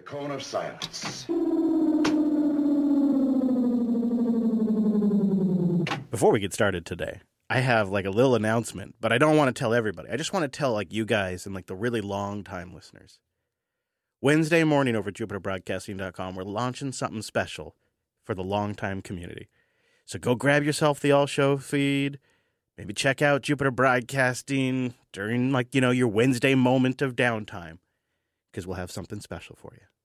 cone of silence. Before we get started today, I have like a little announcement, but I don't want to tell everybody. I just want to tell like you guys and like the really long time listeners. Wednesday morning over at JupiterBroadcasting.com, we're launching something special for the long-time community. So go grab yourself the All Show feed. Maybe check out Jupiter Broadcasting during like, your Wednesday moment of downtime, because we'll have something special for you.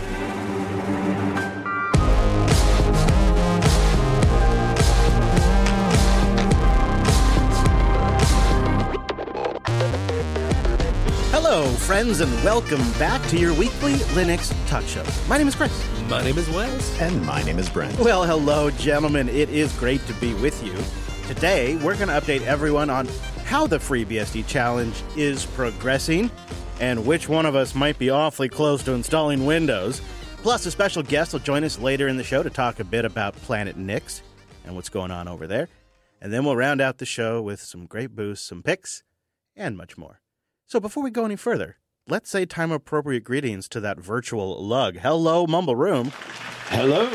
Hello, friends, and welcome back to your weekly Linux Talk Show. My name is Chris. My name is Wes. And my name is Brent. Well, hello, gentlemen. It is great to be with you. Today, we're going to update everyone on how the FreeBSD challenge is progressing and which one of us might be awfully close to installing Windows. Plus, a special guest will join us later in the show to talk a bit about Planet Nix and what's going on over there. And then we'll round out the show with some great boosts, some picks, and much more. So before we go any further, let's say time-appropriate greetings to that virtual lug. Hello, Mumble Room. Hello.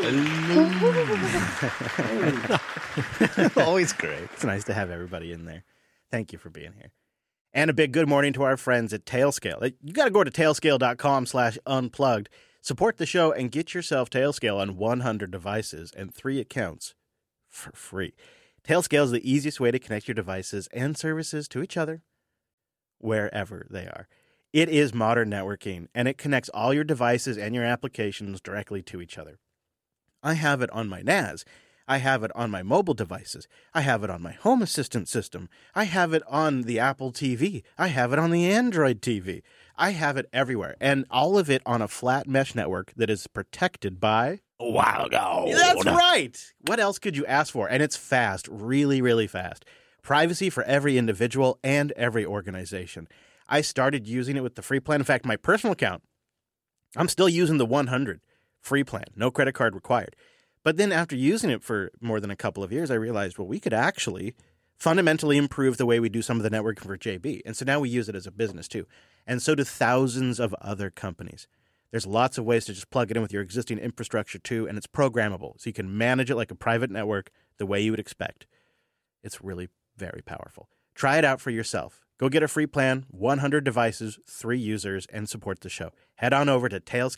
Always great. It's nice to have everybody in there. Thank you for being here. And a big good morning to our friends at Tailscale. You got to go to tailscale.com/unplugged. Support the show and get yourself Tailscale on 100 devices and 3 accounts for free. Tailscale is the easiest way to connect your devices and services to each other wherever they are. It is modern networking, and it connects all your devices and your applications directly to each other. I have it on my NAS. I have it on my mobile devices. I have it on my Home Assistant system. I have it on the Apple TV. I have it on the Android TV. I have it everywhere, and all of it on a flat mesh network that is protected by WildGuard. That's right. What else could you ask for? And it's fast, really, really fast. Privacy for every individual and every organization. I started using it with the free plan. In fact, my personal account, I'm still using the 100 free plan, no credit card required. But then after using it for more than a couple of years, I realized, well, we could actually fundamentally improve the way we do some of the networking for JB. And so now we use it as a business too. And so do thousands of other companies. There's lots of ways to just plug it in with your existing infrastructure too, and it's programmable. So you can manage it like a private network the way you would expect. It's really very powerful. Try it out for yourself. Go get a free plan, 100 devices, 3 users, and support the show. Head on over to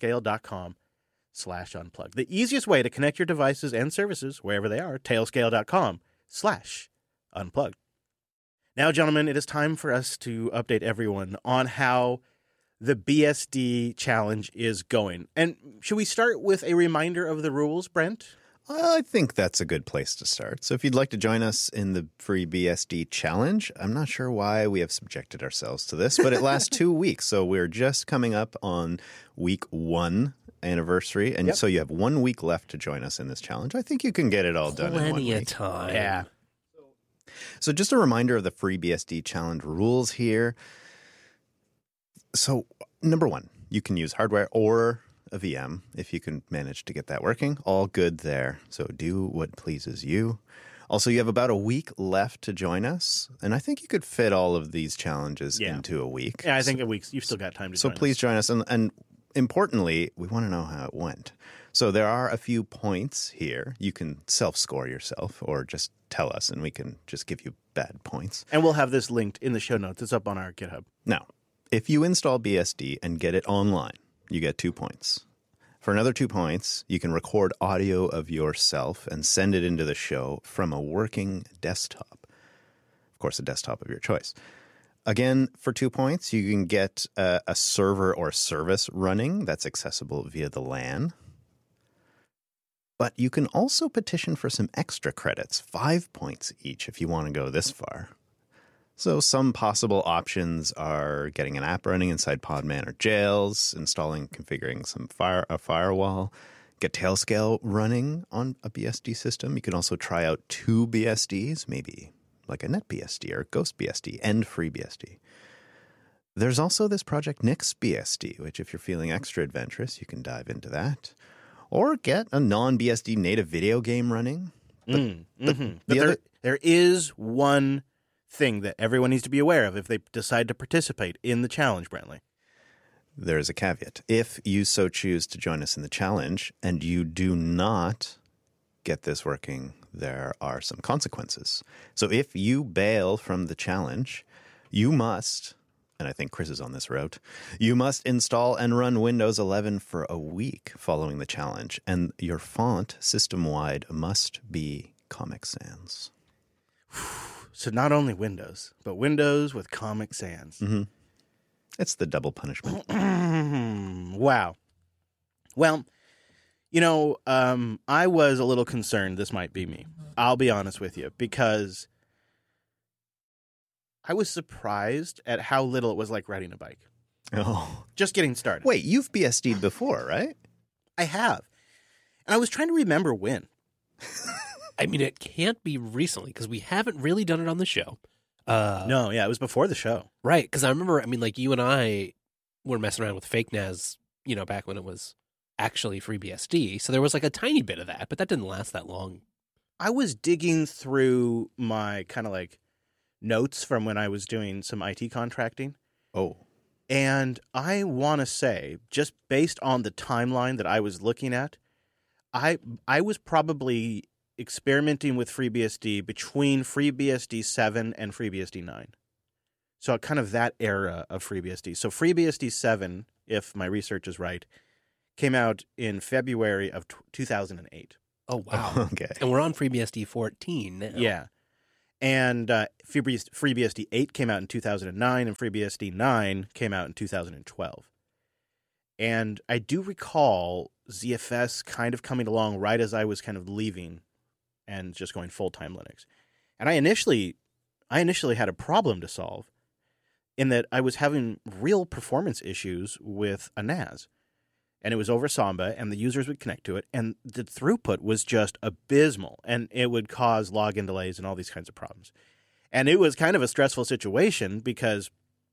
tailscale.com/unplug. The easiest way to connect your devices and services, wherever they are, tailscale.com/unplug. Now, gentlemen, it is time for us to update everyone on how the BSD challenge is going. And should we start with a reminder of the rules, Brent? I think that's a good place to start. So if you'd like to join us in the FreeBSD challenge, I'm not sure why we have subjected ourselves to this, but it lasts 2 weeks. So we're just coming up on week 1 anniversary. And so you have 1 week left to join us in this challenge. I think you can get it all done in 1 week. Plenty of time. Yeah. So just a reminder of the FreeBSD challenge rules here. So number 1, you can use hardware or a VM if you can manage to get that working. All good there. So do what pleases you. Also, you have about a week left to join us. And I think you could fit all of these challenges into a week. Yeah, I think a week. You've still got time to join us. So please join us. And importantly, we want to know how it went. So there are a few points here. You can self-score yourself or just tell us and we can just give you bad points. And we'll have this linked in the show notes. It's up on our GitHub. Now, if you install BSD and get it online, you get 2 points. For another 2 points, you can record audio of yourself and send it into the show from a working desktop. Of course, a desktop of your choice. Again, for 2 points, you can get a server or service running that's accessible via the LAN. But you can also petition for some extra credits, 5 points each if you want to go this far. So some possible options are getting an app running inside Podman or Jails, installing, configuring a firewall, get Tailscale running on a BSD system. You can also try out 2 BSDs, maybe like a NetBSD or GhostBSD and FreeBSD. There's also this project NixBSD, which if you're feeling extra adventurous, you can dive into that. Or get a non-BSD native video game running. There is one thing that everyone needs to be aware of if they decide to participate in the challenge, Brantley. there's a caveat. If you so choose to join us in the challenge and you do not get this working, there are some consequences. So if you bail from the challenge, you must, and I think Chris is on this route, you must install and run Windows 11 for a week following the challenge. And your font system-wide must be Comic Sans. So not only Windows, but Windows with Comic Sans. Mm-hmm. It's the double punishment. Wow. Well, I was a little concerned this might be me. I'll be honest with you, because I was surprised at how little it was like riding a bike. Oh. Just getting started. Wait, you've BSD'd before, right? I have. And I was trying to remember when. I mean, it can't be recently because we haven't really done it on the show. No, yeah, it was before the show. Right, because I remember, like you and I were messing around with fake NAS, back when it was actually FreeBSD. So there was like a tiny bit of that, but that didn't last that long. I was digging through my kind of like notes from when I was doing some IT contracting. Oh. And I want to say, just based on the timeline that I was looking at, I was probably experimenting with FreeBSD between FreeBSD 7 and FreeBSD 9. So kind of that era of FreeBSD. So FreeBSD 7, if my research is right, came out in February of 2008. Oh, wow. Okay. And we're on FreeBSD 14 now. Yeah. And FreeBSD 8 came out in 2009, and FreeBSD 9 came out in 2012. And I do recall ZFS kind of coming along right as I was kind of leaving and just going full-time Linux. And I initially had a problem to solve in that I was having real performance issues with a NAS. And it was over Samba, and the users would connect to it, and the throughput was just abysmal, and it would cause login delays and all these kinds of problems. And it was kind of a stressful situation because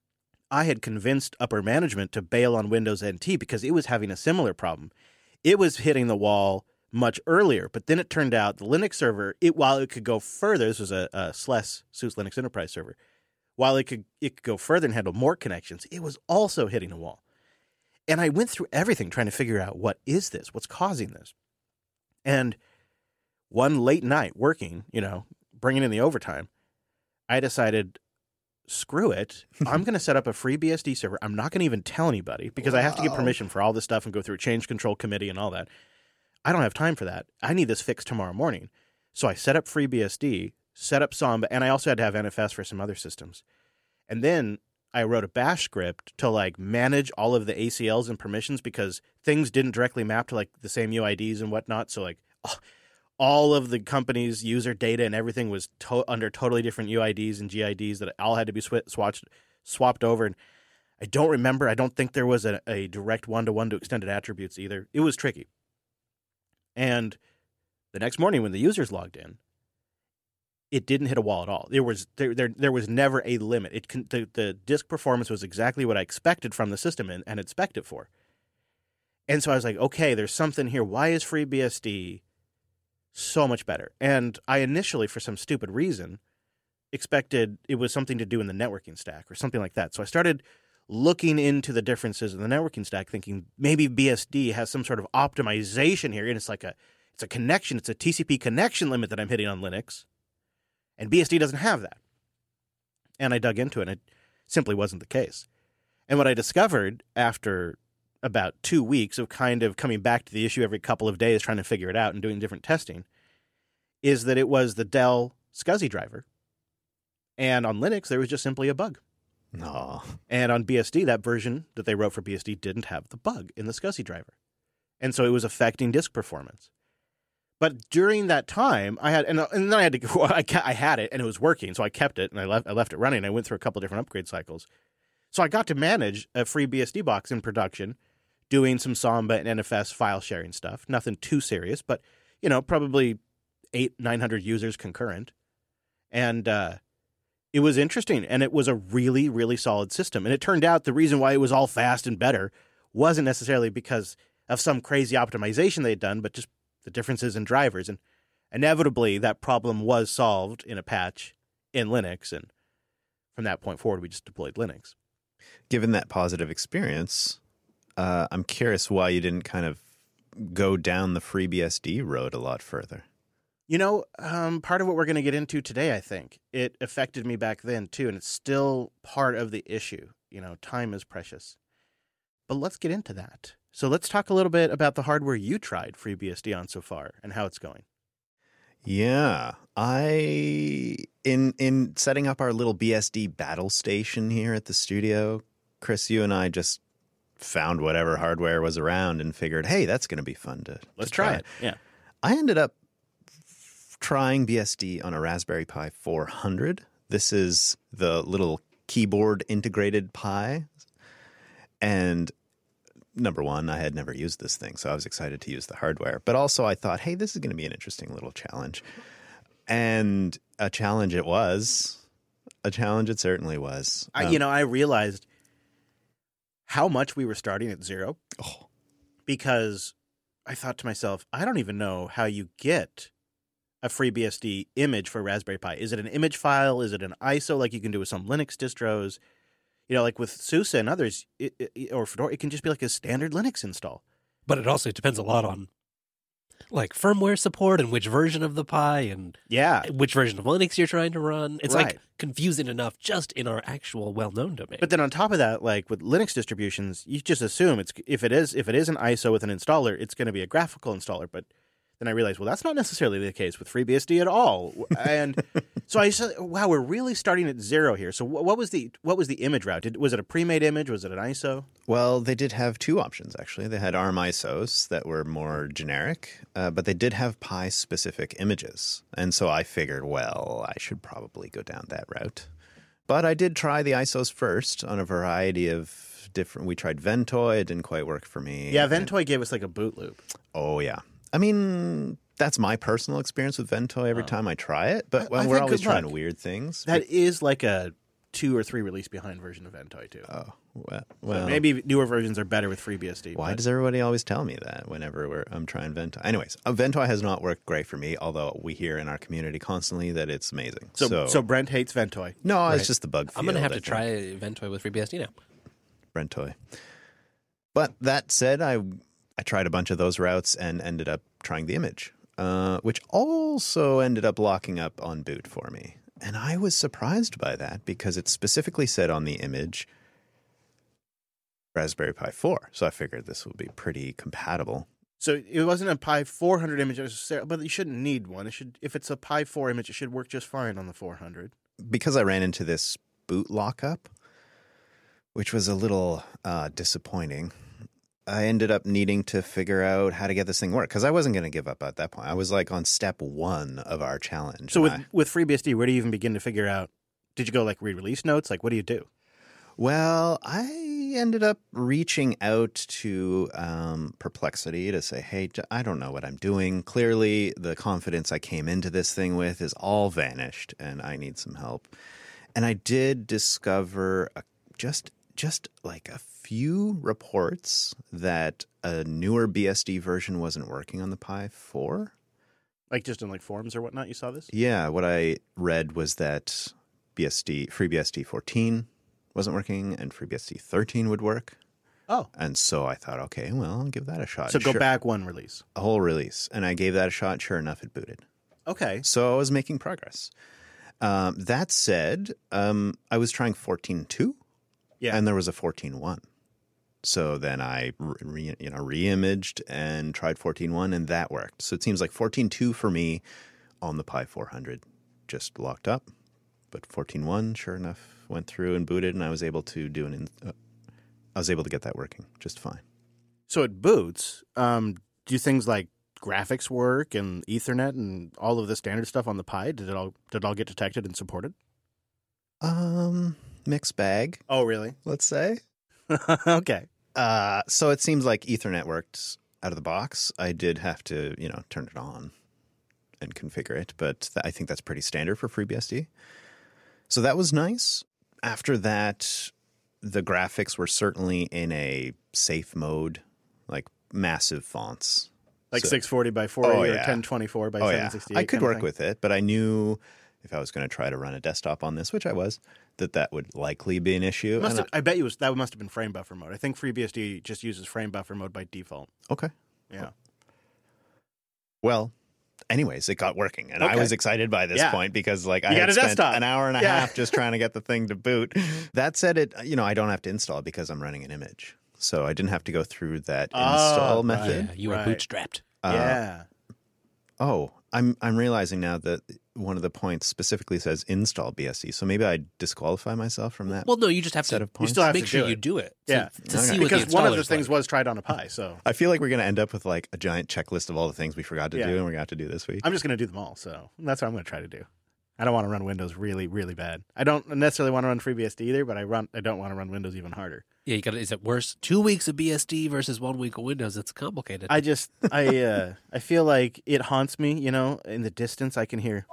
I had convinced upper management to bail on Windows NT because it was having a similar problem. It was hitting the wall much earlier, but then it turned out the Linux server, while it could go further, this was a SLES, SUSE Linux Enterprise server, while it could go further and handle more connections, it was also hitting a wall. And I went through everything trying to figure out, what is this? What's causing this? And one late night working, bringing in the overtime, I decided, screw it. I'm going to set up a FreeBSD server. I'm not going to even tell anybody because I have to get permission for all this stuff and go through a change control committee and all that. I don't have time for that. I need this fixed tomorrow morning. So I set up FreeBSD, set up Samba, and I also had to have NFS for some other systems. And then I wrote a bash script to manage all of the ACLs and permissions because things didn't directly map to the same UIDs and whatnot. So all of the company's user data and everything was under totally different UIDs and GIDs that all had to be swapped over. And I don't think there was a direct one-to-one to extended attributes either. It was tricky. And the next morning when the users logged in, it didn't hit a wall at all. There was never a limit. The disk performance was exactly what I expected from the system and had spec'd it for. And so I was like, okay, there's something here. Why is FreeBSD so much better? And I initially, for some stupid reason, expected it was something to do in the networking stack or something like that. So I started looking into the differences in the networking stack, thinking maybe BSD has some sort of optimization here, and it's a connection. It's a TCP connection limit that I'm hitting on Linux. And BSD doesn't have that. And I dug into it, and it simply wasn't the case. And what I discovered after about 2 weeks of kind of coming back to the issue every couple of days, trying to figure it out and doing different testing, is that it was the Dell SCSI driver. And on Linux, there was just simply a bug. No. And on BSD, that version that they wrote for BSD didn't have the bug in the SCSI driver. And so it was affecting disk performance. But during that time, I had, and then I had to go, I had it and it was working, so I kept it and I left it running. I went through a couple of different upgrade cycles. So I got to manage a FreeBSD box in production, doing some Samba and NFS file sharing stuff. Nothing too serious, but, probably 800-900 users concurrent. And it was interesting, and it was a really, really solid system. And it turned out the reason why it was all fast and better wasn't necessarily because of some crazy optimization they'd done, but just the differences in drivers. And inevitably, that problem was solved in a patch in Linux. And from that point forward, we just deployed Linux. Given that positive experience, I'm curious why you didn't kind of go down the FreeBSD road a lot further. You know, part of what we're going to get into today, I think, it affected me back then too, and it's still part of the issue. You know, time is precious. But let's get into that. So let's talk a little bit about the hardware you tried FreeBSD on so far and how it's going. Yeah, in setting up our little BSD battle station here at the studio, Chris, you and I just found whatever hardware was around and figured, hey, that's going to be fun to try it. Yeah. I ended up trying BSD on a Raspberry Pi 400. This is the little keyboard integrated Pi. And number one, I had never used this thing, so I was excited to use the hardware. But also I thought, hey, this is going to be an interesting little challenge. And a challenge it was. A challenge it certainly was. I realized how much we were starting at zero. Because I thought to myself, I don't even know how you get a FreeBSD image for Raspberry Pi. Is it an image file? Is it an ISO like you can do with some Linux distros? You know, like with SUSE and others, or Fedora, it can just be like a standard Linux install. But it also depends a lot on like firmware support and which version of the Pi and which version of Linux you're trying to run. It's like confusing enough just in our actual well-known domain. But then on top of that, like with Linux distributions, you just assume if it is an ISO with an installer, it's going to be a graphical installer. But then I realized, well, that's not necessarily the case with FreeBSD at all. And so I said, wow, we're really starting at zero here. So what was the image route? Was it a pre-made image? Was it an ISO? Well, they did have two options, actually. They had ARM ISOs that were more generic, but they did have Pi-specific images. And so I figured, well, I should probably go down that route. But I did try the ISOs first on a variety of different... We tried Ventoy. It didn't quite work for me. Yeah, Ventoy gave us like a boot loop. Oh, yeah. I mean, that's my personal experience with Ventoy every time I try it. But we're always trying weird things. That is like a 2 or 3 release behind version of Ventoy, too. Oh, well. So maybe newer versions are better with FreeBSD. Why does everybody always tell me that whenever I'm trying Ventoy? Anyways, Ventoy has not worked great for me, although we hear in our community constantly that it's amazing. So Brent hates Ventoy. No, it's just the bug field. I'm going to have to try Ventoy with FreeBSD now. Ventoy. But that said, I tried a bunch of those routes and ended up trying the image, which also ended up locking up on boot for me. And I was surprised by that because it specifically said on the image Raspberry Pi 4. So I figured this would be pretty compatible. So it wasn't a Pi 400 image necessarily, but you shouldn't need one. If it's a Pi 4 image, it should work just fine on the 400. Because I ran into this boot lockup, which was a little disappointing. I ended up needing to figure out how to get this thing work because I wasn't going to give up at that point. I was like on step 1 of our challenge. So with FreeBSD, where do you even begin to figure out? Did you go like read release notes? Like, what do you do? Well, I ended up reaching out to Perplexity to say, hey, I don't know what I'm doing. Clearly, the confidence I came into this thing with is all vanished, and I need some help. And I did discover just like a few reports that a newer BSD version wasn't working on the Pi 4. Like just in like forums or whatnot, you saw this? Yeah, what I read was that FreeBSD 14 wasn't working and FreeBSD 13 would work. Oh. And so I thought, okay, well, I'll give that a shot. So go back one release. A whole release. And I gave that a shot. Sure enough, it booted. Okay. So I was making progress. That said, I was trying 14.2. Yeah. And there was a 14.1. So then I re-imaged and tried 14.1 and that worked. So it seems like 14.2 for me on the Pi 400 just locked up. But 14.1, sure enough, went through and booted, and I was able to get that working just fine. So it boots. Do things like graphics work and Ethernet and all of the standard stuff on the Pi? Did it all get detected and supported? Mixed bag. Oh, really? Let's say. Okay. So it seems like Ethernet worked out of the box. I did have to, turn it on and configure it, but I think that's pretty standard for FreeBSD. So that was nice. After that, the graphics were certainly in a safe mode, like massive fonts. Like 640 by 480 or 1024 by 768. I could work with it, but I knew if I was going to try to run a desktop on this, which I was, that would likely be an issue. I bet that must have been frame buffer mode. I think FreeBSD just uses frame buffer mode by default. Okay. Yeah. Well, anyways, it got working, and I was excited by this point because I had spent an hour and a half just trying to get the thing to boot. That said, I don't have to install it because I'm running an image, so I didn't have to go through that install method. Yeah, you were bootstrapped. I'm realizing now that one of the points specifically says install BSD, so maybe I disqualify myself from that. Well, no, you just have set to. of points. You still have make sure you do it. Yeah, to see what because one of the things was tried on a Pi. So I feel like we're going to end up with a giant checklist of all the things we forgot to do and we got to do this week. I'm just going to do them all, so that's what I'm going to try to do. I don't want to run Windows really, really bad. I don't necessarily want to run FreeBSD either, but I don't want to run Windows even harder. Yeah, you got. Is it worse? 2 weeks of BSD versus 1 week of Windows. It's complicated. I feel like it haunts me. In the distance, I can hear.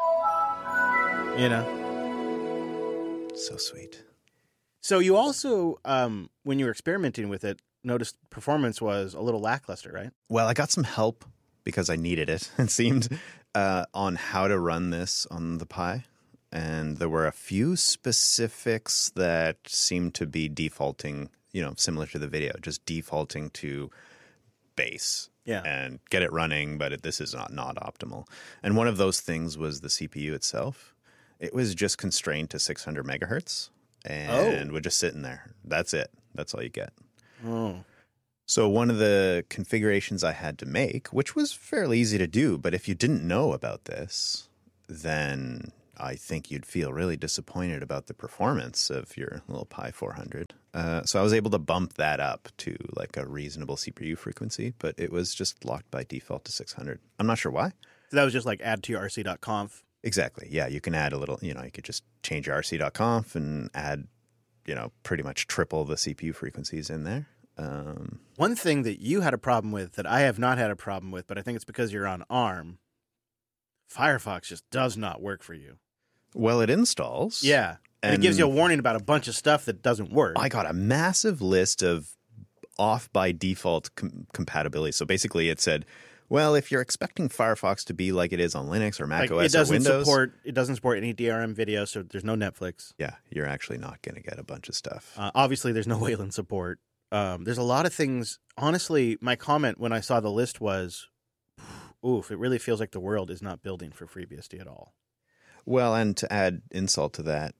So sweet. So you also, when you were experimenting with it, noticed performance was a little lackluster, right? Well, I got some help because I needed it. It seemed on how to run this on the Pi. And there were a few specifics that seemed to be defaulting, similar to the video, just defaulting to base and get it running, but this is not optimal. And one of those things was the CPU itself. It was just constrained to 600 megahertz and would just sit in there. That's it. That's all you get. Oh. So one of the configurations I had to make, which was fairly easy to do, but if you didn't know about this, then I think you'd feel really disappointed about the performance of your little Pi 400. So I was able to bump that up to a reasonable CPU frequency, but it was just locked by default to 600. I'm not sure why. So that was just add to your rc.conf. Exactly. Yeah, you can add a little, you could just change your rc.conf and add, pretty much triple the CPU frequencies in there. One thing that you had a problem with that I have not had a problem with, but I think it's because you're on ARM, Firefox just does not work for you. Well, it installs. Yeah. And it gives you a warning about a bunch of stuff that doesn't work. I got a massive list of off by default compatibility. So basically it said, well, if you're expecting Firefox to be like it is on Linux or Mac OS or Windows. It doesn't support any DRM video, so there's no Netflix. Yeah, you're actually not going to get a bunch of stuff. Obviously, there's no Wayland support. There's a lot of things. Honestly, my comment when I saw the list was, oof, it really feels like the world is not building for FreeBSD at all. Well, and to add insult to that,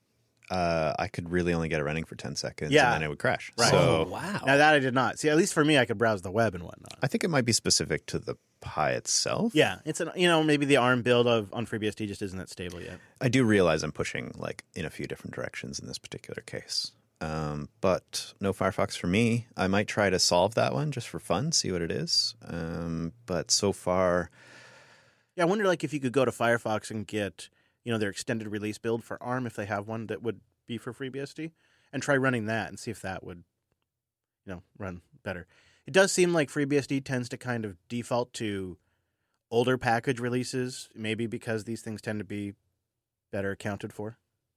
I could really only get it running for 10 seconds and then it would crash. Right. So, wow. Now that I did not. See, at least for me, I could browse the web and whatnot. I think it might be specific to the Pi itself. Yeah. It's maybe the ARM build on FreeBSD just isn't that stable yet. I do realize I'm pushing in a few different directions in this particular case. But no Firefox for me. I might try to solve that one just for fun, see what it is. But so far... Yeah, I wonder if you could go to Firefox and get... their extended release build for ARM, if they have one that would be for FreeBSD, and try running that and see if that would, run better. It does seem like FreeBSD tends to kind of default to older package releases, maybe because these things tend to be better accounted for.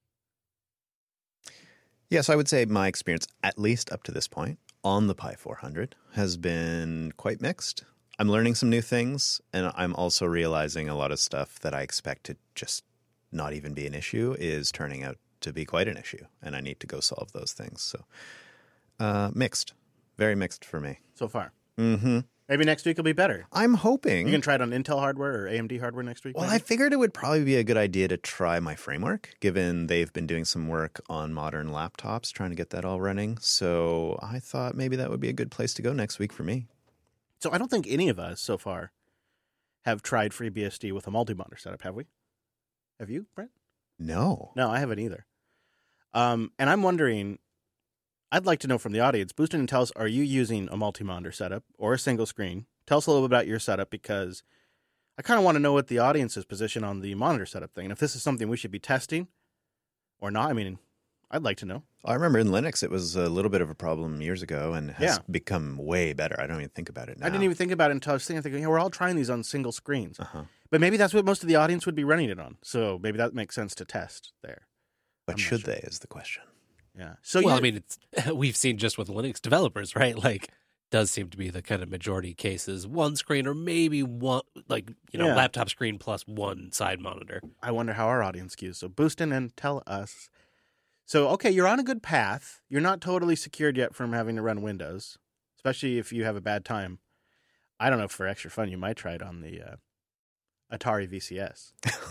Yes, I would say my experience, at least up to this point, on the Pi 400 has been quite mixed. I'm learning some new things, and I'm also realizing a lot of stuff that I expect to just not even be an issue is turning out to be quite an issue, and I need to go solve those things. So mixed. Very mixed for me. So far. Mm-hmm. Maybe next week will be better. I'm hoping. You can try it on Intel hardware or AMD hardware next week? Well, maybe? I figured it would probably be a good idea to try my framework, given they've been doing some work on modern laptops, trying to get that all running. So I thought maybe that would be a good place to go next week for me. So I don't think any of us so far have tried FreeBSD with a multi-monitor setup, have we? Have you, Brent? No. No, I haven't either. And I'm wondering, I'd like to know from the audience, boost in and tell us, are you using a multi-monitor setup or a single screen? Tell us a little bit about your setup, because I kind of want to know what the audience's position on the monitor setup thing, and if this is something we should be testing or not. I mean, I'd like to know. I remember in Linux, it was a little bit of a problem years ago and has become way better. I don't even think about it now. I didn't even think about it until I was thinking, we're all trying these on single screens. But maybe that's what most of the audience would be running it on. So maybe that makes sense to test there. But should they is the question. Yeah. So I mean, we've seen just with Linux developers, right? does seem to be the kind of majority cases. One screen or maybe one, laptop screen plus one side monitor. I wonder how our audience skews. So boost in and tell us. So, okay, you're on a good path. You're not totally secured yet from having to run Windows, especially if you have a bad time. I don't know, for extra fun, you might try it on the Atari VCS.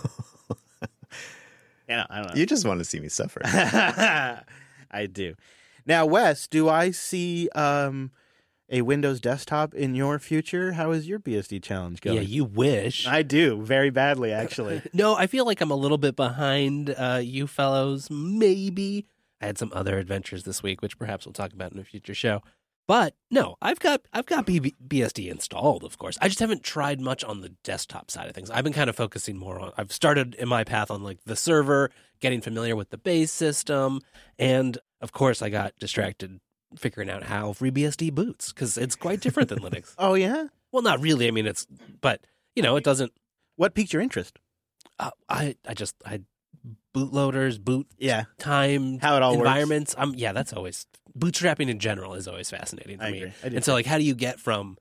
Yeah, I don't know. You just want to see me suffer. I do. Now, Wes, do I see a Windows desktop in your future? How is your BSD challenge going? Yeah, you wish. I do, very badly, actually. No, I feel like I'm a little bit behind you fellows, maybe. I had some other adventures this week, which perhaps we'll talk about in a future show. But no, I've got BSD installed, of course. I just haven't tried much on the desktop side of things. I've been kind of focusing more on, I've started in my path on like the server, getting familiar with the base system, and of course I got distracted figuring out how FreeBSD boots, because it's quite different than Linux. Oh, yeah? Well, not really. I mean, but it doesn't. What piqued your interest? I bootloaders, boot time, how it all environments. That's always, bootstrapping in general is always fascinating to me. And so, like, how do you get from,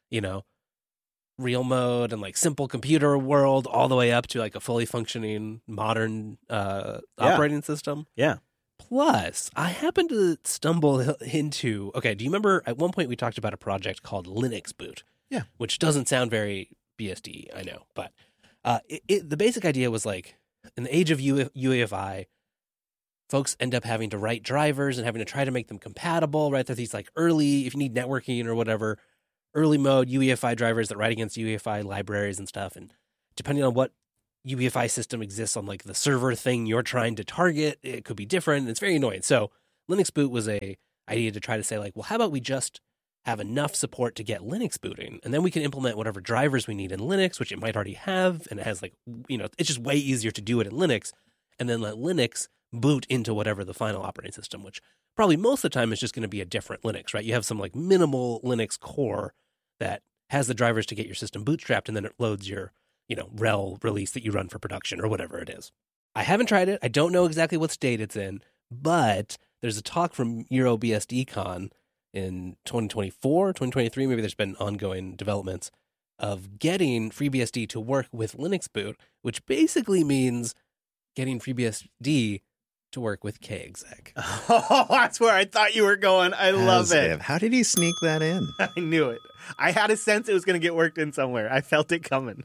real mode and like simple computer world all the way up to like a fully functioning modern operating system? Yeah. Plus, I happened to stumble into, do you remember at one point we talked about a project called Linux Boot? Yeah. Which doesn't sound very BSD, I know. But the basic idea was like, in the age of UEFI, folks end up having to write drivers and having to try to make them compatible, right? There's these like early, if you need networking or whatever, early mode UEFI drivers that write against UEFI libraries and stuff. And depending on what UEFI system exists on like the server thing you're trying to target, it could be different. It's very annoying. So Linux Boot was a idea to try to say like, well, how about we just have enough support to get Linux booting, and then we can implement whatever drivers we need in Linux, which it might already have, and it has like, it's just way easier to do it in Linux, and then let Linux boot into whatever the final operating system, which probably most of the time is just going to be a different Linux, right? You have some like minimal Linux core that has the drivers to get your system bootstrapped, and then it loads your RHEL release that you run for production or whatever it is. I haven't tried it. I don't know exactly what state it's in, but there's a talk from EuroBSDCon in 2024, 2023, maybe there's been ongoing developments of getting FreeBSD to work with Linux Boot, which basically means getting FreeBSD to work with KExec. Oh, that's where I thought you were going. I love it. How did he sneak that in? I knew it. I had a sense it was going to get worked in somewhere. I felt it coming.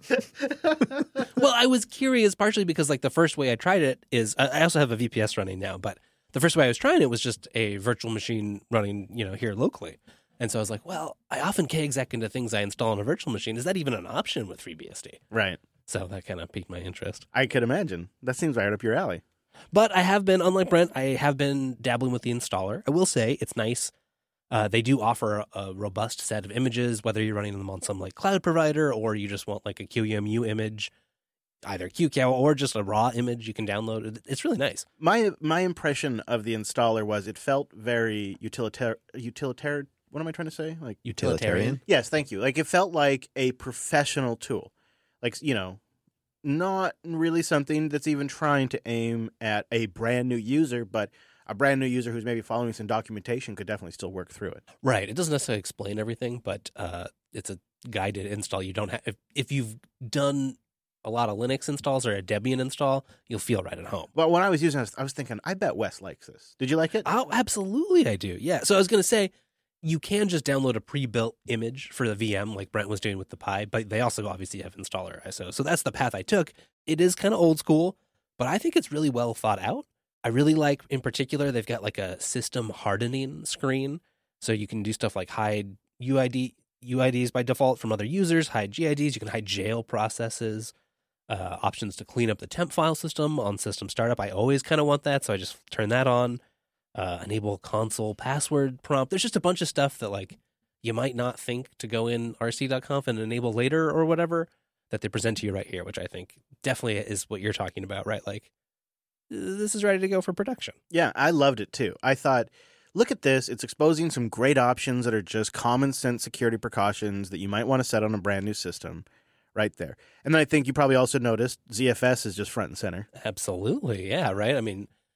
Well, I was curious partially because like the first way I tried it is, I also have a VPS running now, but the first way I was trying it was just a virtual machine running, here locally. And so I was like, well, I often KExec into things I install on a virtual machine. Is that even an option with FreeBSD? Right. So that kind of piqued my interest. I could imagine. That seems right up your alley. But I have been, unlike Brent, I have been dabbling with the installer. I will say it's nice. They do offer a robust set of images, whether you're running them on some like cloud provider or you just want like a QEMU image, either QCOW or just a raw image you can download. It's really nice. My impression of the installer was it felt very utilitarian. What am I trying to say? Like utilitarian? Yes, thank you. Like it felt like a professional tool. Like, not really something that's even trying to aim at a brand new user, but a brand new user who's maybe following some documentation could definitely still work through it. Right. It doesn't necessarily explain everything, but it's a guided install. You don't have, if you've done a lot of Linux installs or a Debian install, you'll feel right at home. Well, when I was using it, I was thinking, I bet Wes likes this. Did you like it? Oh, absolutely I do. Yeah. So I was going to say, you can just download a pre-built image for the VM like Brent was doing with the Pi, but they also obviously have installer ISO. So that's the path I took. It is kind of old school, but I think it's really well thought out. I really like, in particular, they've got like a system hardening screen. So you can do stuff like hide UIDs by default from other users, hide GIDs. You can hide jail processes, options to clean up the temp file system on system startup. I always kind of want that, so I just turn that on. Enable console password prompt. There's just a bunch of stuff that like you might not think to go in rc.conf and enable later or whatever that they present to you right here, which I think definitely is what you're talking about, right? Like this is ready to go for production. Yeah, I loved it too. I thought, look at this. It's exposing some great options that are just common sense security precautions that you might want to set on a brand new system right there. And then I think you probably also noticed ZFS is just front and center. Absolutely. Yeah, right. I mean,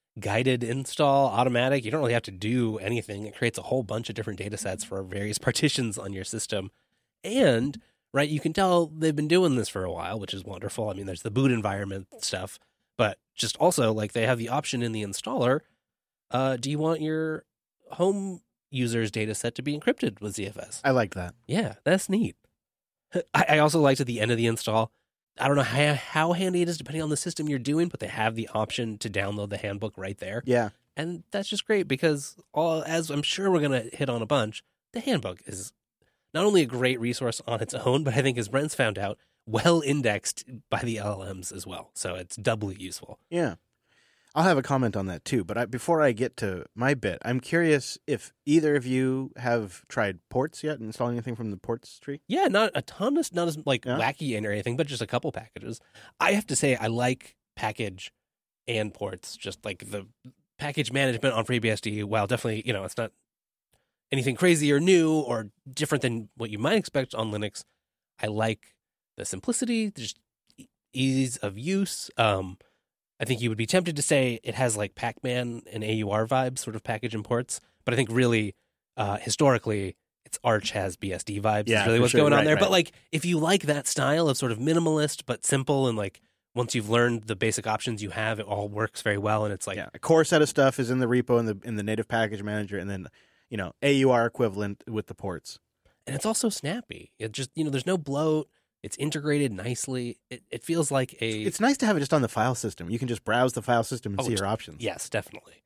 guided install, automatic. You don't really have to do anything. It creates a whole bunch of different data sets for various partitions on your system. And, right, you can tell they've been doing this for a while, which is wonderful. I mean, there's the boot environment stuff, but just also, like, they have the option in the installer. Do you want your home user's data set to be encrypted with ZFS? I like that. Yeah, that's neat. I also liked at the end of the install, I don't know how handy it is depending on the system you're doing, but they have the option to download the handbook right there. Yeah. And that's just great because, as I'm sure we're going to hit on a bunch, the handbook is not only a great resource on its own, but I think, as Brent's found out, well indexed by the LLMs as well. So it's doubly useful. Yeah. I'll have a comment on that too. But before I get to my bit, I'm curious if either of you have tried ports yet, installing anything from the ports tree? Yeah, not a ton, not as like Yeah. wacky or anything, but just a couple packages. I have to say, I like package and ports, just like the package management on FreeBSD. While definitely, it's not anything crazy or new or different than what you might expect on Linux. I like the simplicity, just ease of use. I think you would be tempted to say it has like Pac-Man and AUR vibes, sort of package and ports. But I think really, historically, it's Arch has BSD vibes. Yeah, is really for what's sure. going on Right, there. right. But like, if you like that style of sort of minimalist but simple, and like once you've learned the basic options you have, it all works very well. And it's like, Yeah, a core set of stuff is in the repo in the native package manager, and then AUR equivalent with the ports. and it's also snappy. It just there's no bloat. It's integrated nicely. It feels like a It's nice to have it just on the file system. You can just browse the file system and Oh, see your options. yes, definitely.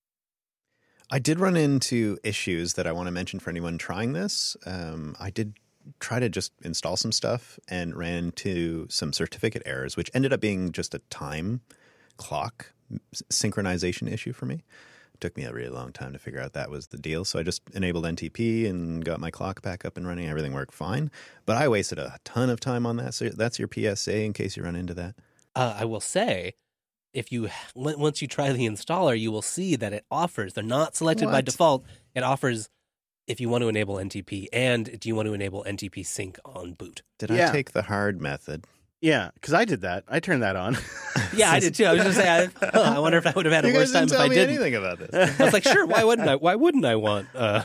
I did run into issues that I want to mention for anyone trying this. I did try to just install some stuff and ran into some certificate errors, which ended up being just a time clock synchronization issue for me. It took me a really long time to figure out that was the deal. So I just enabled NTP and got my clock back up and running. Everything worked fine. But I wasted a ton of time on that. So that's your PSA in case you run into that. I will say, once you try the installer, you will see that it offers. They're not selected by What? default. It offers if you want to enable NTP and do you want to enable NTP sync on boot. Did Yeah. I take the hard method? Yeah, because I did that. I turned that on. Yeah, I did too. I was just saying, I wonder if I would have had a You worse guys time didn't if tell I me didn't. anything about this. I was like, sure, why wouldn't I? Why wouldn't I want?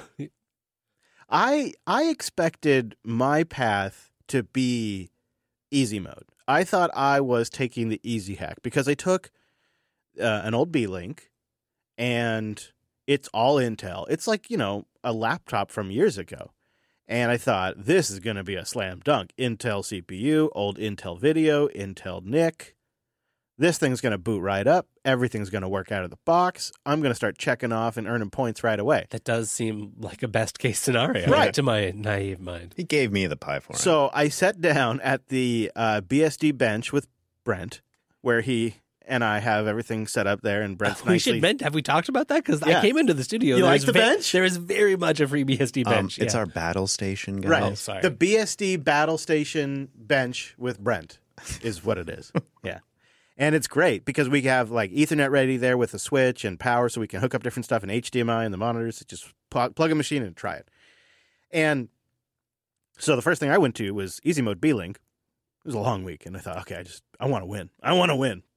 I expected my path to be easy mode. I thought I was taking the easy hack because I took an old B-Link and it's all Intel. It's like, a laptop from years ago. And I thought, this is going to be a slam dunk. Intel CPU, old Intel video, Intel NIC. This thing's going to boot right up. Everything's going to work out of the box. I'm going to start checking off and earning points right away. That does seem like a best case scenario, Right. to my naive mind. He gave me the pie for him. So I sat down at the BSD bench with Brent, where he and I have everything set up there, and Brent's We nicely. should mention. Have we talked about that? Because Yeah. I came into the studio. You like there's the bench? There is very much a FreeBSD bench. it's yeah. our battle station, guys. Right. Oh, sorry. The BSD battle station bench with Brent is what it is. Yeah. And it's great because we have like Ethernet ready there with a switch and power so we can hook up different stuff in HDMI and the monitors. Just plug a machine in and try it. And so the first thing I went to was Easy Mode B-Link. It was a long week, and I thought, okay, I want to win. I want to win.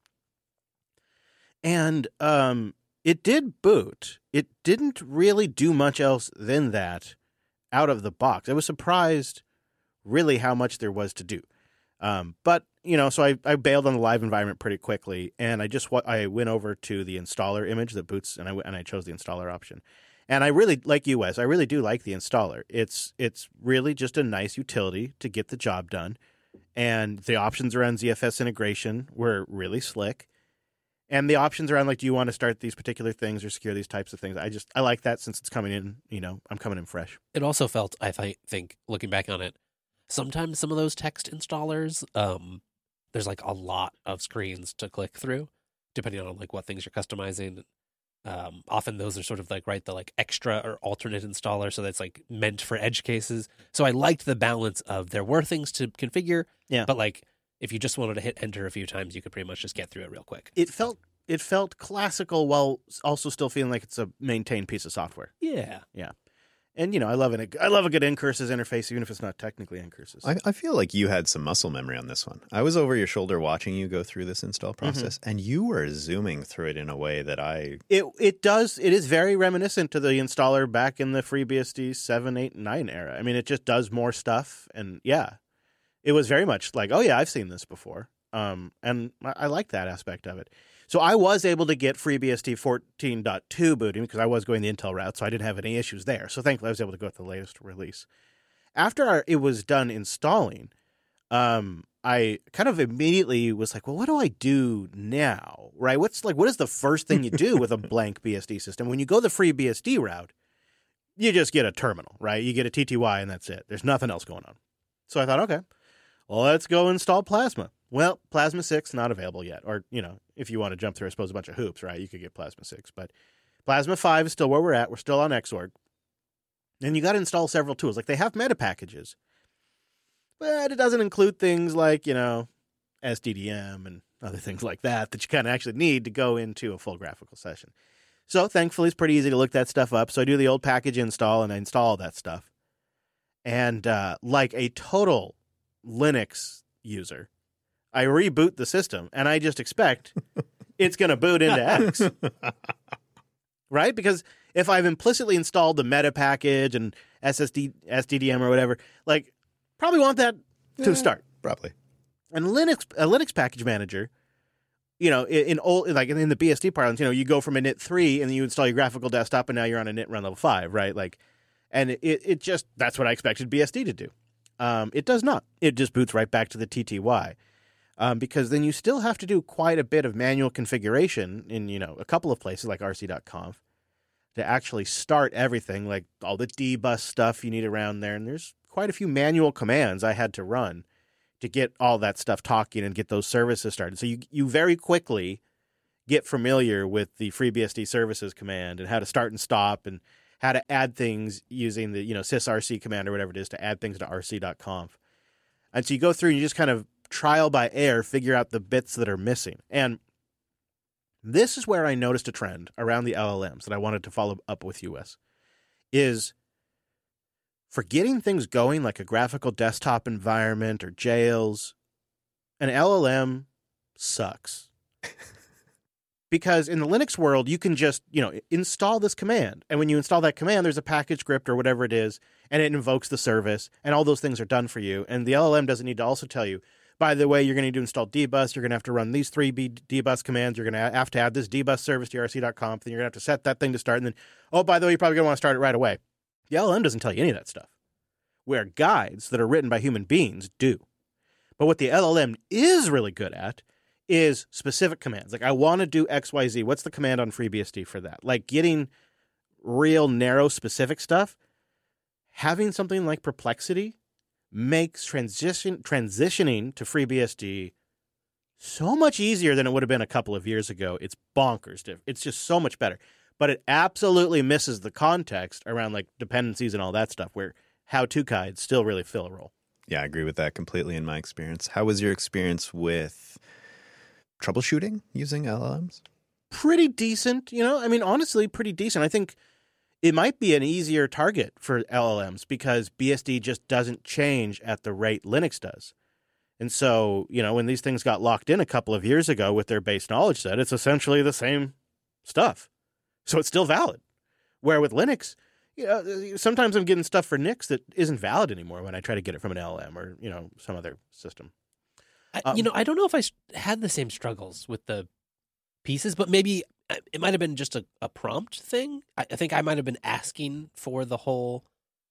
And it did boot. It didn't really do much else than that out of the box. I was surprised really how much there was to do. But, so I bailed on the live environment pretty quickly, and I went over to the installer image that boots, and I chose the installer option. And I really, like you, Wes, I really do like the installer. It's really just a nice utility to get the job done. And the options around ZFS integration were really slick. And the options around, like, do you want to start these particular things or secure these types of things? I like that since it's coming in, I'm coming in fresh. It also felt, I think, looking back on it, sometimes some of those text installers, there's like a lot of screens to click through, depending on like what things you're customizing. Often those are sort of like, right, the like extra or alternate installer, so that's like meant for edge cases. So I liked the balance of there were things to configure, Yeah. but like if you just wanted to hit enter a few times, you could pretty much just get through it real quick. It felt classical while also still feeling like it's a maintained piece of software. Yeah. And, I love a good ncurses interface, even if it's not technically ncurses. I feel like you had some muscle memory on this one. I was over your shoulder watching you go through this install process, and you were zooming through it in a way that It is very reminiscent to the installer back in the FreeBSD 7, 8, 9 era. I mean, it just does more stuff, and yeah, it was very much like, oh yeah, I've seen this before. And I like that aspect of it. So I was able to get FreeBSD 14.2 booting because I was going the Intel route, so I didn't have any issues there. So thankfully I was able to go with the latest release. After it was done installing, I kind of immediately was like, well, what do I do now? Right? What is the first thing you do with a blank BSD system? When you go the FreeBSD route, you just get a terminal, right? You get a TTY and that's it. There's nothing else going on. So I thought, okay, well, let's go install Plasma. Well, Plasma 6 not available yet. Or, if you want to jump through, I suppose, a bunch of hoops, right? You could get Plasma 6. But Plasma 5 is still where we're at. We're still on Xorg. And you got to install several tools. Like, they have meta packages. But it doesn't include things like, SDDM and other things like that you kind of actually need to go into a full graphical session. So, thankfully, it's pretty easy to look that stuff up. So I do the old package install, and I install all that stuff. And like a total Linux user, I reboot the system, and I just expect it's going to boot into X. Right? Because if I've implicitly installed the meta package and SDDM or whatever, probably want that to start. Probably. And a Linux package manager, in the BSD parlance, you go from a NIT 3 and then you install your graphical desktop, and now you're on a NIT run level 5, right? And it just, that's what I expected BSD to do. It does not. It just boots right back to the TTY. Because then you still have to do quite a bit of manual configuration in, a couple of places like rc.conf to actually start everything, like all the dbus stuff you need around there. And there's quite a few manual commands I had to run to get all that stuff talking and get those services started. So you very quickly get familiar with the FreeBSD services command and how to start and stop and how to add things using the, sysrc command or whatever it is to add things to rc.conf. And so you go through and you just kind of trial by error, figure out the bits that are missing. And this is where I noticed a trend around the LLMs that I wanted to follow up with you, Wes, is for getting things going like a graphical desktop environment or jails, an LLM sucks. Because in the Linux world, you can just, install this command. And when you install that command, there's a package script or whatever it is, and it invokes the service, and all those things are done for you. And the LLM doesn't need to also tell you, by the way, you're going to need to install dbus, you're going to have to run these 3 dbus commands, you're going to have to add this dbus service to rc.conf, then you're going to have to set that thing to start, and then, oh, by the way, you're probably going to want to start it right away. The LLM doesn't tell you any of that stuff, where guides that are written by human beings do. But what the LLM is really good at is specific commands. Like, I want to do XYZ. What's the command on FreeBSD for that? Like, getting real narrow specific stuff, having something like Perplexity makes transitioning to FreeBSD so much easier than it would have been a couple of years ago. It's bonkers. It's just so much better. But it absolutely misses the context around like dependencies and all that stuff, where how-to guides still really fill a role. Yeah, I agree with that completely in my experience. How was your experience with troubleshooting using LLMs? Pretty decent, honestly, pretty decent. I think it might be an easier target for LLMs because BSD just doesn't change at the rate Linux does. And so, when these things got locked in a couple of years ago with their base knowledge set, it's essentially the same stuff. So it's still valid. Where with Linux, sometimes I'm getting stuff for NICs that isn't valid anymore when I try to get it from an LLM or, some other system. I don't know if I had the same struggles with the pieces, but maybe it might have been just a prompt thing. I think I might have been asking for the whole,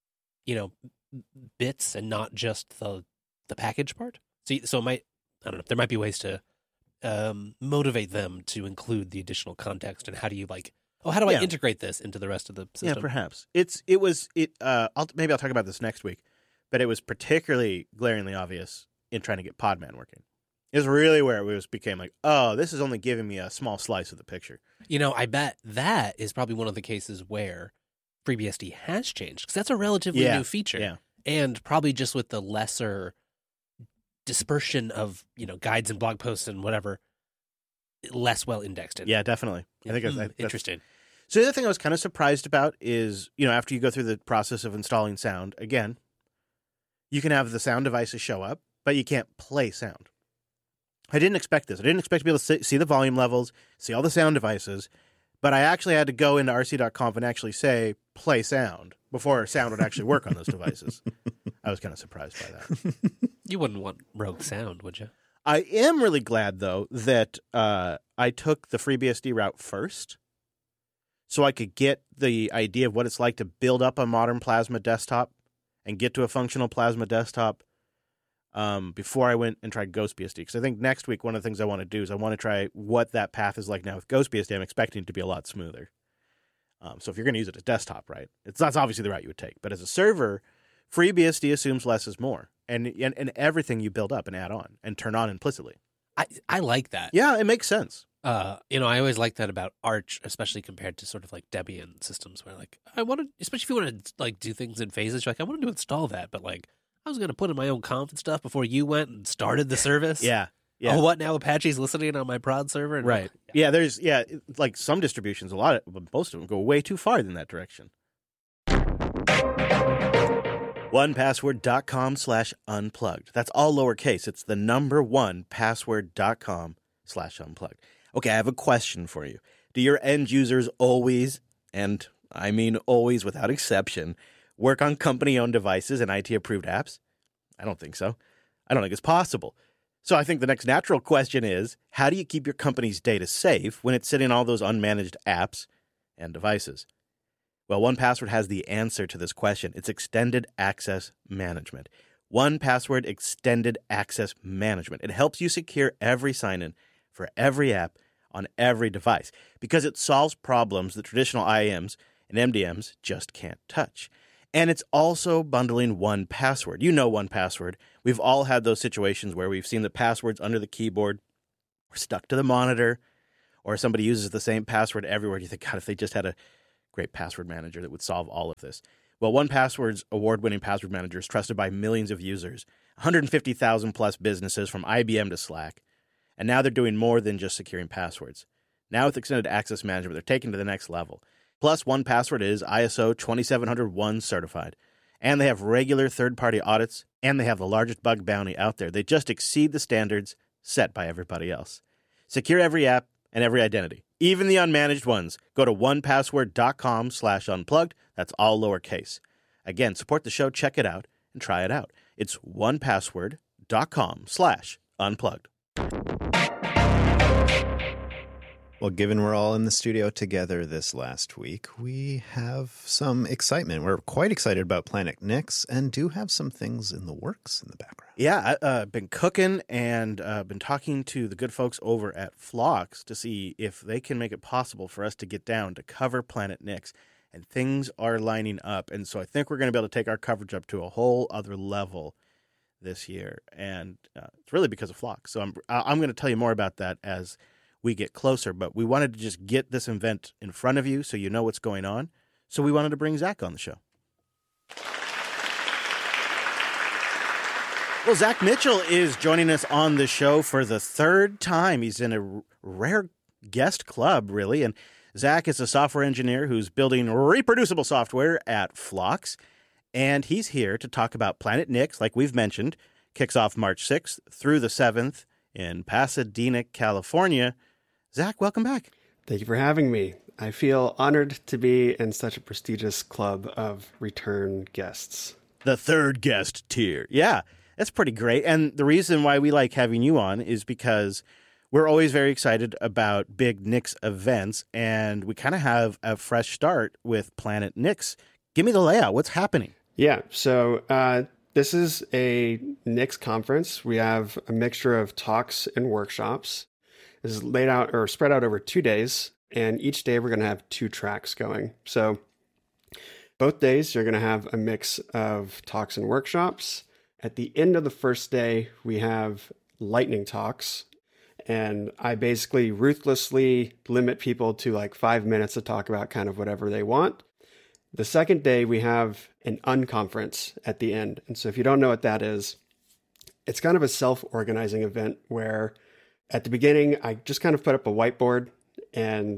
bits and not just the package part. So I don't know, there might be ways to motivate them to include the additional context and how do I integrate this into the rest of the system? Yeah, perhaps. Maybe I'll talk about this next week, but it was particularly glaringly obvious in trying to get Podman working. Is really where it became like, oh, this is only giving me a small slice of the picture. I bet that is probably one of the cases where FreeBSD has changed, because that's a relatively new feature. Yeah. And probably just with the lesser dispersion of, guides and blog posts and whatever, less well indexed. Yeah, definitely. I think that's interesting. So the other thing I was kind of surprised about is, after you go through the process of installing sound, again, you can have the sound devices show up, but you can't play sound. I didn't expect this. I didn't expect to be able to see the volume levels, see all the sound devices, but I actually had to go into rc.conf and actually say, play sound, before sound would actually work on those devices. I was kind of surprised by that. You wouldn't want rogue sound, would you? I am really glad, though, that I took the FreeBSD route first, so I could get the idea of what it's like to build up a modern Plasma desktop and get to a functional Plasma desktop before I went and tried GhostBSD. Because I think next week, one of the things I want to do is I want to try what that path is like now with GhostBSD. I'm expecting it to be a lot smoother. So if you're going to use it as desktop, right, that's obviously the route you would take. But as a server, FreeBSD assumes less is more. And everything you build up and add on and turn on implicitly. I like that. Yeah, it makes sense. I always like that about Arch, especially compared to sort of like Debian systems, where like I want to, especially if you want to like do things in phases, you're like I wanted to install that, but like I was going to put in my own conf and stuff before you went and started the service. Yeah. Oh, what now? Apache's listening on my prod server, and right? Yeah, like some distributions, most of them go way too far in that direction. 1password.com/unplugged. That's all lowercase. It's the number 1password.com/unplugged. Okay, I have a question for you. Do your end users always, and I mean always without exception, work on company-owned devices and IT-approved apps? I don't think so. I don't think it's possible. So I think the next natural question is, how do you keep your company's data safe when it's sitting on all those unmanaged apps and devices? Well, 1Password has the answer to this question. It's Extended Access Management. 1Password Extended Access Management. It helps you secure every sign-in for every app on every device because it solves problems that traditional IAMs and MDMs just can't touch. And it's also bundling 1Password. You know 1Password. We've all had those situations where we've seen the passwords under the keyboard or stuck to the monitor, or somebody uses the same password everywhere. You think, God, if they just had a great password manager that would solve all of this. Well, 1Password's award-winning password manager is trusted by millions of users, 150,000 plus businesses from IBM to Slack. And now they're doing more than just securing passwords. Now with Extended Access Management, they're taking it to the next level. Plus, 1Password is ISO 27001 certified. And they have regular third-party audits, and they have the largest bug bounty out there. They just exceed the standards set by everybody else. Secure every app and every identity, even the unmanaged ones. Go to 1password.com/unplugged. That's all lowercase. Again, support the show, check it out, and try it out. It's 1password.com/unplugged. Well, given we're all in the studio together this last week, we have some excitement. We're quite excited about Planet Nix and do have some things in the works in the background. Yeah, I've been cooking and been talking to the good folks over at Phlox to see if they can make it possible for us to get down to cover Planet Nix. And things are lining up. And so I think we're going to be able to take our coverage up to a whole other level this year. And it's really because of Phlox. So I'm going to tell you more about that as we get closer, but we wanted to just get this event in front of you so you know what's going on. So we wanted to bring Zach on the show. Well, Zach Mitchell is joining us on the show for the third time. He's in a rare guest club, really. And Zach is a software engineer who's building reproducible software at Phlox. And he's here to talk about Planet Nix, like we've mentioned, kicks off March 6th through the 7th in Pasadena, California. Zach, welcome back. Thank you for having me. I feel honored to be in such a prestigious club of return guests. The third guest tier. Yeah, that's pretty great. And the reason why we like having you on is because we're always very excited about big Nix events, and we kind of have a fresh start with Planet Nix. Give me the layout. What's happening? Yeah, so this is a Nix conference. We have a mixture of talks and workshops. This is laid out or spread out over 2 days, and each day we're going to have 2 tracks going. So both days you're going to have a mix of talks and workshops. At the end of the first day, we have lightning talks, and I basically ruthlessly limit people to like 5 minutes to talk about kind of whatever they want. The second day, we have an unconference at the end. And so if you don't know what that is, it's kind of a self-organizing event where at the beginning, I just kind of put up a whiteboard and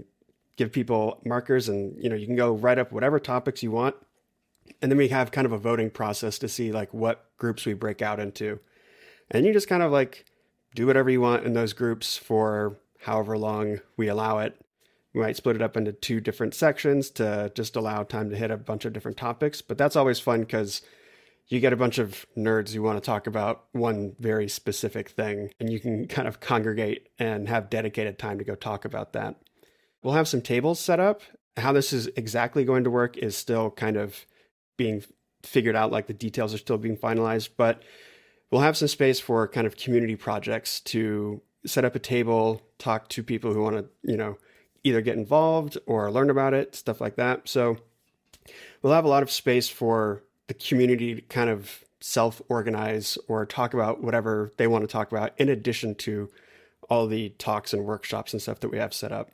give people markers, and you can go write up whatever topics you want. And then we have kind of a voting process to see like what groups we break out into. And you just kind of like do whatever you want in those groups for however long we allow it. We might split it up into 2 different sections to just allow time to hit a bunch of different topics. But that's always fun because you get a bunch of nerds who want to talk about one very specific thing, and you can kind of congregate and have dedicated time to go talk about that. We'll have some tables set up. How this is exactly going to work is still kind of being figured out, like the details are still being finalized, but we'll have some space for kind of community projects to set up a table, talk to people who want to, either get involved or learn about it, stuff like that. So we'll have a lot of space for the community to kind of self-organize or talk about whatever they want to talk about, in addition to all the talks and workshops and stuff that we have set up.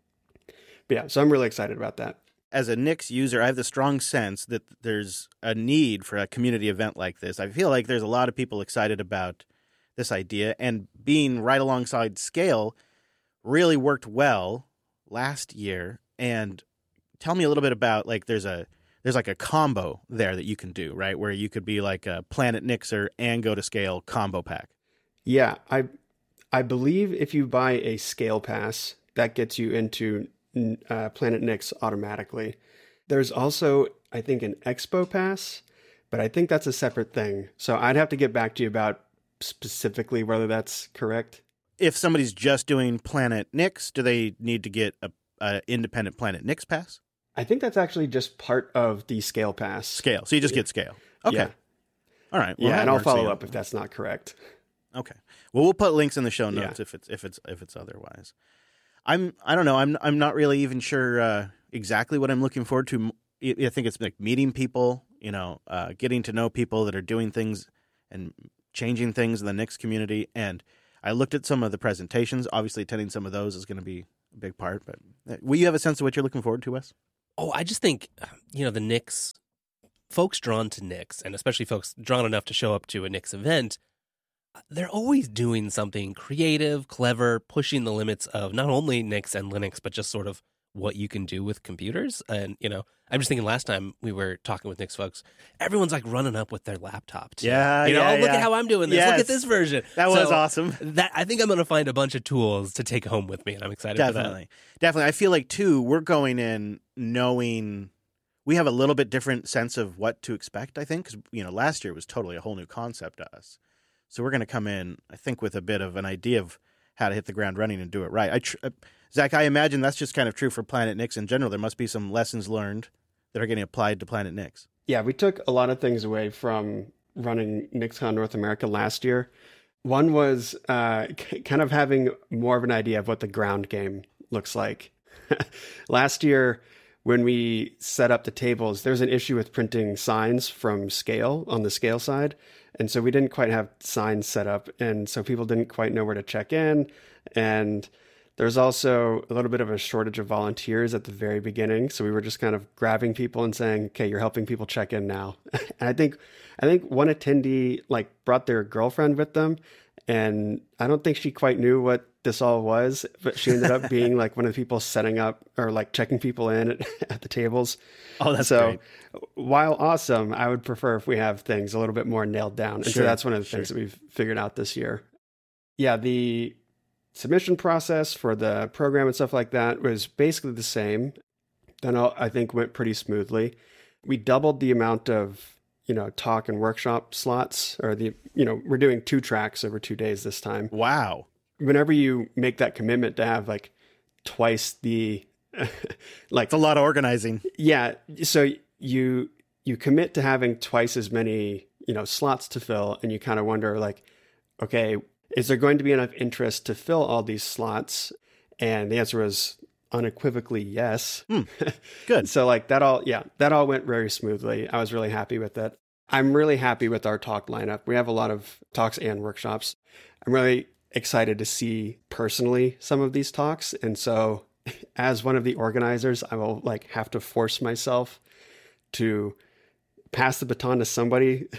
But yeah, so I'm really excited about that. As a Nix user, I have the strong sense that there's a need for a community event like this. I feel like there's a lot of people excited about this idea, and being right alongside Scale really worked well last year. And tell me a little bit about, like, there's like a combo there that you can do, right? Where you could be like a Planet Nixer and go to Scale combo pack. Yeah, I believe if you buy a Scale pass, that gets you into Planet Nix automatically. There's also, I think, an Expo pass, but I think that's a separate thing. So I'd have to get back to you about specifically whether that's correct. If somebody's just doing Planet Nix, do they need to get a independent Planet Nix pass? I think that's actually just part of the Scale pass. Scale. So you just get Scale. Okay. Yeah. All right. Well, yeah, and I'll works, follow up if that's not correct. Okay. Well, we'll put links in the show notes if it's otherwise. I don't know. I'm not really even sure exactly what I'm looking forward to. I think it's like meeting people, getting to know people that are doing things and changing things in the Nix community. And I looked at some of the presentations. Obviously, attending some of those is going to be a big part. But will you have a sense of what you're looking forward to, Wes? Oh, I just think, the Nix, folks drawn to Nix, and especially folks drawn enough to show up to a Nix event, they're always doing something creative, clever, pushing the limits of not only Nix and Linux, but just sort of what you can do with computers. And, I'm just thinking last time we were talking with Nix folks, everyone's like running up with their laptop. Look at how I'm doing this. Yes. Look at this version. That was awesome. I think I'm going to find a bunch of tools to take home with me, and I'm excited for that. Definitely. I feel like, too, we're going in knowing we have a little bit different sense of what to expect, I think, because, last year was totally a whole new concept to us. So we're going to come in, I think, with a bit of an idea of how to hit the ground running and do it right. Zach, I imagine that's just kind of true for Planet Nix in general. There must be some lessons learned that are getting applied to Planet Nix. Yeah, we took a lot of things away from running NixCon North America last year. One was kind of having more of an idea of what the ground game looks like. Last year, when we set up the tables, there's an issue with printing signs from Scale on the Scale side. And so we didn't quite have signs set up. And so people didn't quite know where to check in. And there's also a little bit of a shortage of volunteers at the very beginning. So we were just kind of grabbing people and saying, okay, you're helping people check in now. And I think one attendee brought their girlfriend with them. And I don't think she quite knew what this all was, but she ended up being one of the people setting up or checking people in at the tables. Oh, that's so great. While awesome, I would prefer if we have things a little bit more nailed down. And so that's one of the things that we've figured out this year. Yeah, the submission process for the program and stuff like that was basically the same. Then I think went pretty smoothly. We doubled the amount of talk and workshop slots, or we're doing 2 tracks over 2 days this time. Wow. Whenever you make that commitment to have twice the it's a lot of organizing. Yeah. So you commit to having twice as many, slots to fill, and you kind of wonder okay, is there going to be enough interest to fill all these slots? And the answer was unequivocally yes. Good. So that all went very smoothly. I was really happy with that. I'm really happy with our talk lineup. We have a lot of talks and workshops. I'm really excited to see personally some of these talks. And so as one of the organizers, I will have to force myself to pass the baton to somebody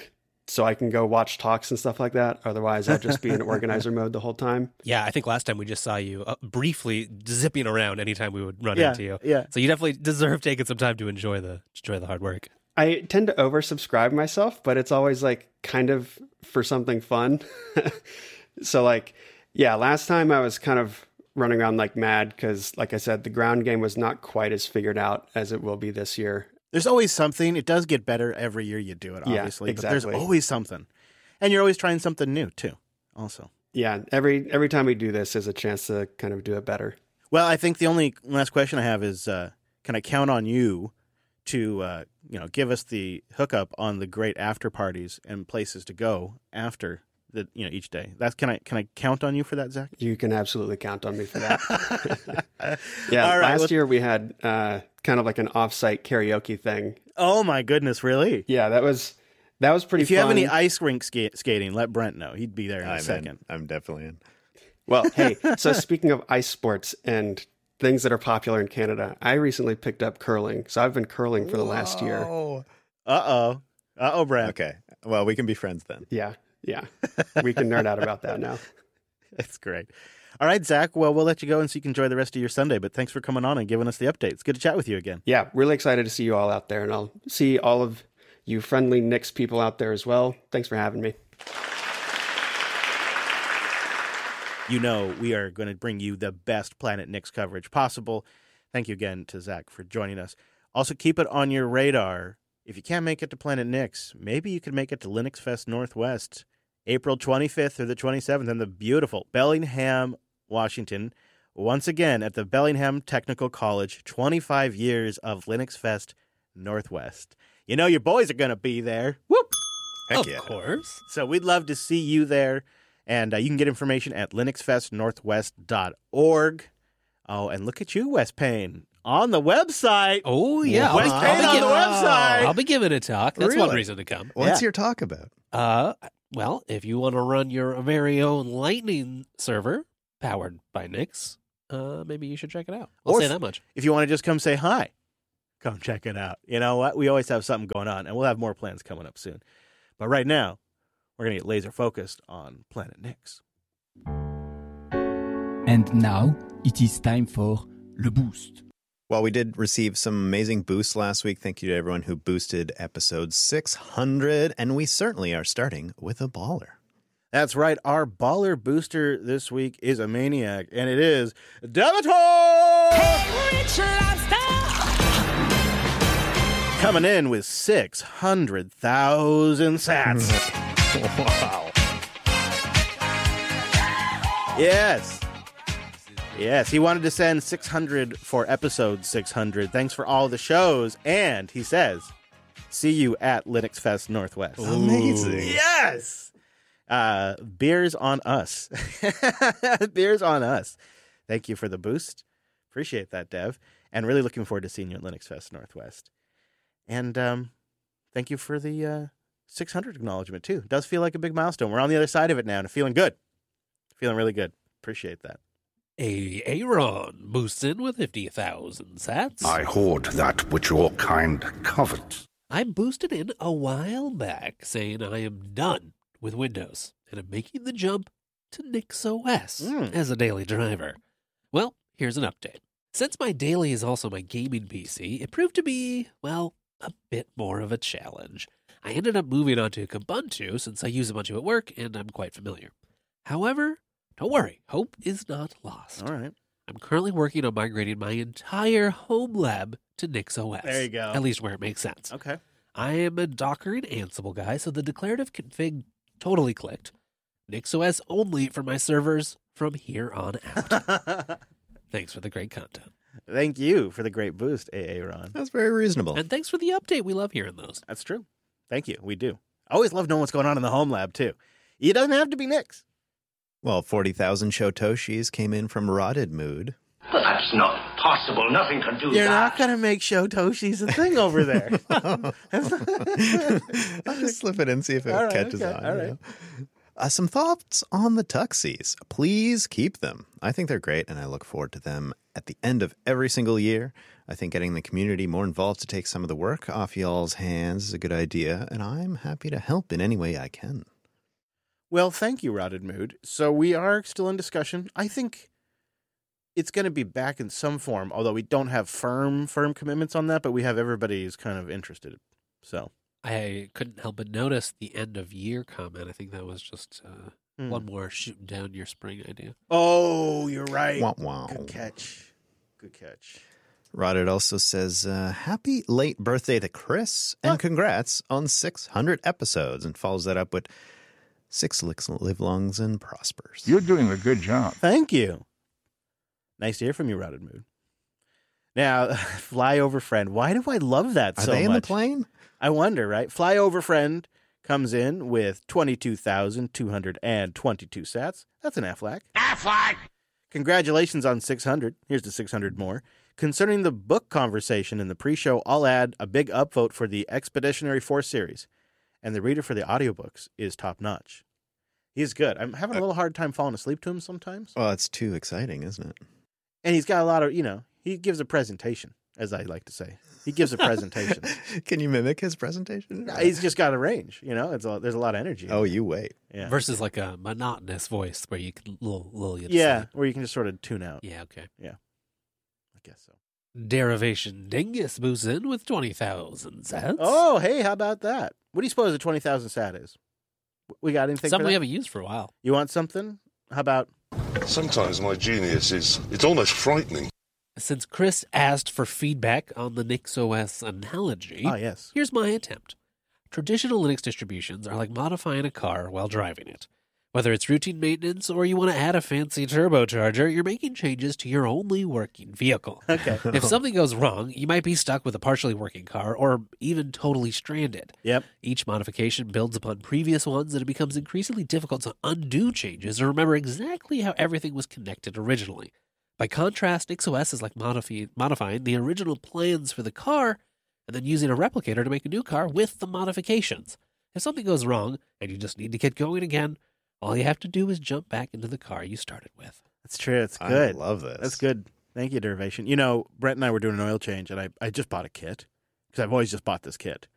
so I can go watch talks and stuff like that. Otherwise, I'll just be in organizer mode the whole time. Yeah, I think last time we just saw you briefly zipping around anytime we would run Yeah, into you. yeah. So you definitely deserve taking some time to enjoy the hard work. I tend to oversubscribe myself, but it's always like kind of for something fun. So like, yeah, last time I was kind of running around like mad because, like I said, the ground game was not quite as figured out as it will be this year. There's always something. It does get better every year you do it, Yeah, obviously. exactly. But there's always something. And you're always trying something new, too, also. Yeah, every time we do this is a chance to kind of do it better. Well, I think the only last question I have is, can I count on you to, give us the hookup on the great after parties and places to go after each day? Can I count on you for that, Zach? You can absolutely count on me for that. Yeah, All right, last year we had kind of like an off-site karaoke thing. Oh my goodness, really? Yeah, that was pretty fun. If you have any ice rink skating, let Brent know. He'd be there in a second. I'm definitely in. Well, hey, so speaking of ice sports and things that are popular in Canada, I recently picked up curling. So I've been curling for the last year. Uh-oh, Brent. Okay. Well, we can be friends then. Yeah. We can nerd out about that now. That's great. All right, Zach. Well, we'll let you go and so you can enjoy the rest of your Sunday. But thanks for coming on and giving us the update. It's good to chat with you again. Yeah, really excited to see you all out there. And I'll see all of you friendly Knicks people out there as well. Thanks for having me. We are going to bring you the best Planet Knicks coverage possible. Thank you again to Zach for joining us. Also, keep it on your radar. If you can't make it to Planet Knicks, maybe you could make it to Linux Fest Northwest, April 25th through the 27th in the beautiful Bellingham, Washington. Once again, at the Bellingham Technical College, 25 years of Linux Fest Northwest. Your boys are going to be there. Whoop! Heck Of yeah. course. So we'd love to see you there. And you can get information at linuxfestnorthwest.org. Oh, and look at you, Wes Payne, on the website. Oh, yeah. Wes Payne on the website. I'll be giving a talk. That's one Really? reason to come. What's Yeah. your talk about? Well, if you want to run your very own Lightning server powered by Nix, maybe you should check it out. I'll Or say if- that much. If you want to just come say hi, come check it out. You know what? We always have something going on, and we'll have more plans coming up soon. But right now, we're going to get laser focused on Planet Nix. And now it is time for Le Boost. Well, we did receive some amazing boosts last week. Thank you to everyone who boosted episode 600. And we certainly are starting with a baller. That's right. Our baller booster this week is a maniac, and it is Devator! Coming in with 600,000 sats. Wow. Yes, he wanted to send 600 for episode 600. Thanks for all the shows. And he says, see you at Linux Fest Northwest. Amazing. Yes! Beers on us. Beers on us. Thank you for the boost. Appreciate that, Dev. And really looking forward to seeing you at Linux Fest Northwest. And thank you for the 600 acknowledgement, too. It does feel like a big milestone. We're on the other side of it now and feeling good. Feeling really good. Appreciate that. Aaron boosts in with 50,000 sats. I hoard that which your kind covet. I boosted in a while back saying I am done with Windows and I'm making the jump to NixOS as a daily driver. Well, here's an update. Since my daily is also my gaming PC, it proved to be, well, a bit more of a challenge. I ended up moving on to Kubuntu since I use a bunch of it at work and I'm quite familiar. However, don't worry, hope is not lost. All right. I'm currently working on migrating my entire home lab to NixOS. There you go. At least where it makes sense. Okay. I am a Docker and Ansible guy, so the declarative config totally clicked. NixOS only for my servers from here on out. Thanks for the great content. Thank you for the great boost, Aaron. That's very reasonable. And thanks for the update. We love hearing those. That's true. Thank you. We do. I always love knowing what's going on in the home lab, too. It doesn't have to be Nix. Well, 40,000 Shotoshis came in from Rotted Mood. But that's not possible. Nothing can do You're that. not going to make Shotoshis a thing over there. I'll just slip it in, see if it All right, catches okay, on. all you right. know. Some thoughts on the Tuxies. Please keep them. I think they're great, and I look forward to them at the end of every single year. I think getting the community more involved to take some of the work off y'all's hands is a good idea, and I'm happy to help in any way I can. Well, thank you, Rotted Mood. So we are still in discussion. I think it's going to be back in some form, although we don't have firm commitments on that, but we have everybody who's kind of interested. So I couldn't help but notice the end of year comment. I think that was just one more shooting down your spring idea. Oh, you're right. Wow, wow. Good catch. Good catch. Rodert also says, happy late birthday to Chris, and congrats on 600 episodes, and follows that up with 6 live longs and prospers. You're doing a good job. Thank you. Nice to hear from you, Rotted Mood. Now, Flyover Friend. Why do I love that Are so they in much? the plane? I wonder, right? Flyover Friend comes in with 22,222 sats. That's an Aflac. Affleck! Congratulations on 600. Here's the 600 more. Concerning the book conversation in the pre-show, I'll add a big upvote for the Expeditionary Force series. And the reader for the audiobooks is top-notch. He's good. I'm having a little hard time falling asleep to him sometimes. Well, it's too exciting, isn't it? And he's got a lot of, he gives a presentation, as I like to say. He gives a presentation. Can you mimic his presentation? He's just got a range, there's a lot of energy. Oh, you wait. Yeah. Versus like a monotonous voice where you can lull you to Yeah, sleep. where you can just sort of tune out. Yeah, okay. I guess so. Derivation Dingus moves in with 20,000 sats. Oh, hey, how about that? What do you suppose a 20,000 sat is? We got anything Something for we that? haven't used for a while. You want something? How about... Sometimes my genius it's almost frightening. Since Chris asked for feedback on the NixOS analogy, Oh, yes. here's my attempt. Traditional Linux distributions are like modifying a car while driving it. Whether it's routine maintenance or you want to add a fancy turbocharger, you're making changes to your only working vehicle. Okay. If something goes wrong, you might be stuck with a partially working car or even totally stranded. Yep. Each modification builds upon previous ones, and it becomes increasingly difficult to undo changes or remember exactly how everything was connected originally. By contrast, NixOS is like modifying the original plans for the car and then using a replicator to make a new car with the modifications. If something goes wrong and you just need to get going again, all you have to do is jump back into the car you started with. That's true. It's good. I love this. That's good. Thank you, Derivation. Brett and I were doing an oil change, and I just bought a kit because I've always just bought this kit.